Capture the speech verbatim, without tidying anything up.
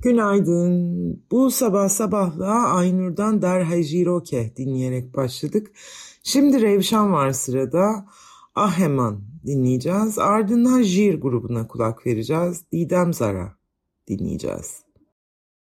Günaydın. Bu sabah sabahla Aynur'dan Derha Jiroke dinleyerek başladık. Şimdi Revşan var sırada. Aheman dinleyeceğiz. Ardından Jir grubuna kulak vereceğiz. Didem Zara dinleyeceğiz.